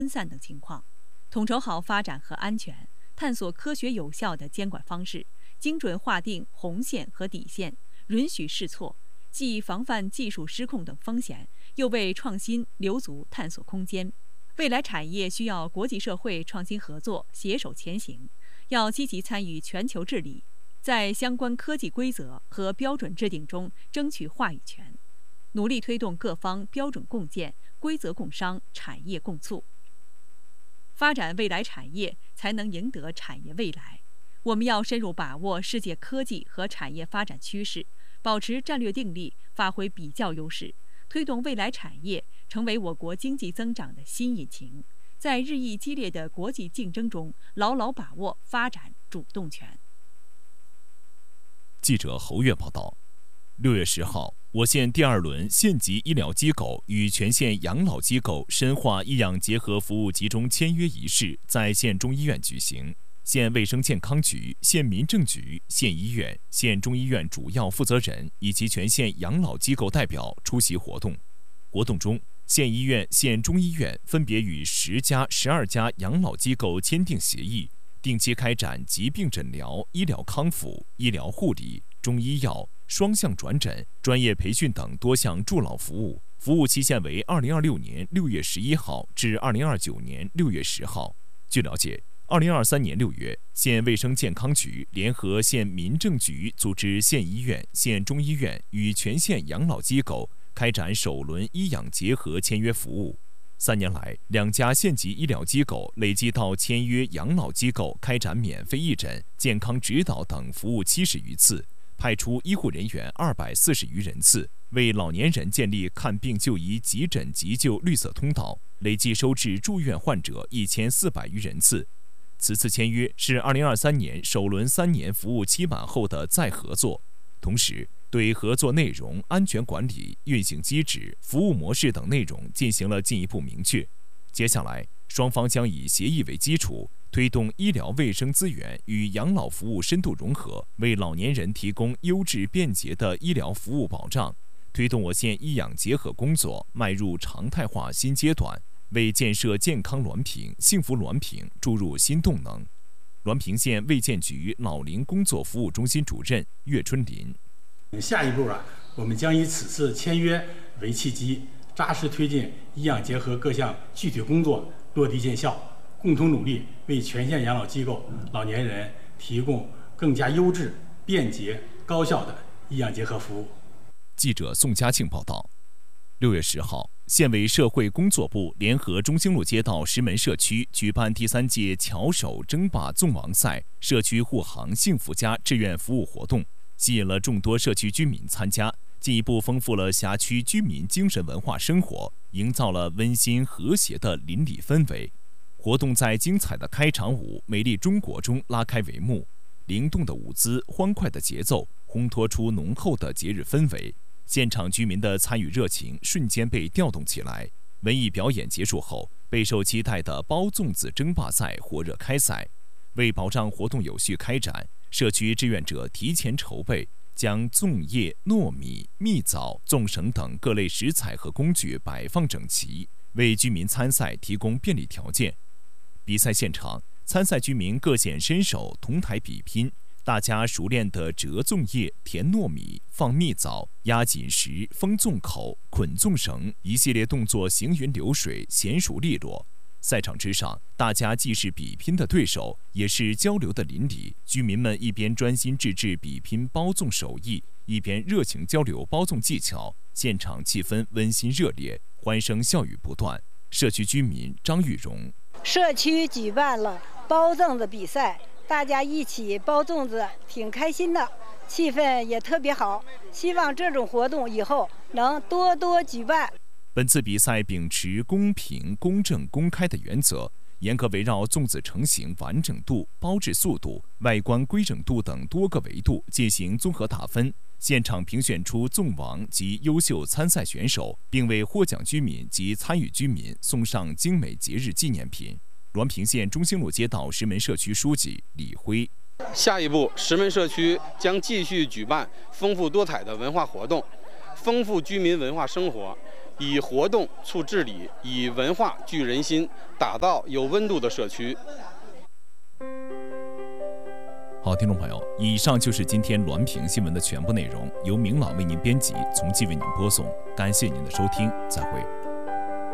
分散等情况，统筹好发展和安全，探索科学有效的监管方式，精准划定红线和底线，允许试错，既防范技术失控等风险，又为创新留足探索空间。未来产业需要国际社会创新合作携手前行，要积极参与全球治理，在相关科技规则和标准制定中争取话语权，努力推动各方标准共建、规则共商、产业共促。发展未来产业，才能赢得产业未来。我们要深入把握世界科技和产业发展趋势，保持战略定力，发挥比较优势，推动未来产业成为我国经济增长的新引擎，在日益激烈的国际竞争中牢牢把握发展主动权。 记者侯月报道。6月10号，我县第2轮县级医疗机构与全县养老机构深化医养结合服务集中签约仪式在县中医院举行。县卫生健康局、县民政局、县医院、县中医院主要负责人以及全县养老机构代表出席活动。活动中，县医院、县中医院分别与10家、12家养老机构签订协议，定期开展疾病诊疗、医疗康复、医疗护理、中医药、双向转诊、专业培训等多项助老服务，服务期限为2026年6月11号至2029年6月10号。据了解，2023年6月，县卫生健康局联合县民政局组织县医院、县中医院与全县养老机构开展首轮医养结合签约服务。3年来，2家县级医疗机构累计到签约养老机构开展免费义诊、健康指导等服务70余次，派出医护人员240余人次，为老年人建立看病就医、急诊急救绿色通道，累计收治住院患者1400余人次。此次签约是2023年首轮3年服务期满后的再合作，同时对合作内容、安全管理、运行机制、服务模式等内容进行了进一步明确。接下来，双方将以协议为基础，推动医疗卫生资源与养老服务深度融合，为老年人提供优质便捷的医疗服务保障，推动我县医养结合工作迈入常态化新阶段，为建设健康滦平、幸福滦平注入新动能。滦平县卫健局老龄工作服务中心主任岳春林。 下一步我们将以此次签约为契机，扎实推进医养结合各项具体工作落地见效，共同努力为全县养老机构老年人提供更加优质、便捷、高效的医养结合服务。 记者宋佳庆报道。6月10号，县委社会工作部联合中兴路街道石门社区举办第3届巧手争霸纵王赛社区护航幸福家志愿服务活动，吸引了众多社区居民参加，进一步丰富了辖区居民精神文化生活，营造了温馨和谐的邻里氛围。活动在精彩的开场舞《美丽中国》中拉开帷幕，灵动的舞姿、欢快的节奏烘托出浓厚的节日氛围。现场居民的参与热情瞬间被调动起来。文艺表演结束后，备受期待的包粽子争霸赛火热开赛。为保障活动有序开展，社区志愿者提前筹备，将粽叶、糯米、蜜枣、粽绳等各类食材和工具摆放整齐，为居民参赛提供便利条件。比赛现场，参赛居民各显身手，同台比拼。大家熟练地折粽叶、填糯米、放蜜枣、压紧实、封粽口、捆粽绳，一系列动作行云流水，娴熟利落。赛场之上，大家既是比拼的对手，也是交流的邻里。居民们一边专心致志比拼包粽手艺，一边热情交流包粽技巧，现场气氛温馨热烈，欢声笑语不断。社区居民张玉荣： 社区举办了包粽子比赛，大家一起包粽子，挺开心的，气氛也特别好。希望这种活动以后能多多举办。 本次比赛秉持公平、公正、公开的原则，严格围绕粽子成型完整度、包制速度、外观规整度等多个维度进行综合打分，现场评选出粽王及优秀参赛选手，并为获奖居民及参与居民送上精美节日纪念品。滦平县中兴路街道石门社区书记李辉： 下一步，石门社区将继续举办丰富多彩的文化活动，丰富居民文化生活， 以活动促治理，以文化聚人心，打造有温度的社区。 好，听众朋友，以上就是今天滦平新闻的全部内容，由明朗为您编辑，从纪为您播送。感谢您的收听，再会。